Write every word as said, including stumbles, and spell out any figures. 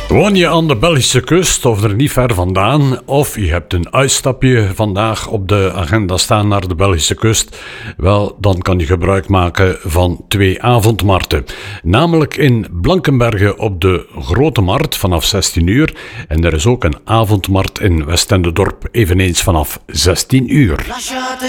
Woon je aan de Belgische kust of er niet ver vandaan, of je hebt een uitstapje vandaag op de agenda staan naar de Belgische kust, wel, dan kan je gebruik maken van twee avondmarkten. Namelijk in Blankenberge op de Grote Markt vanaf zestien uur en er is ook een avondmarkt in Westendedorp eveneens vanaf zestien uur.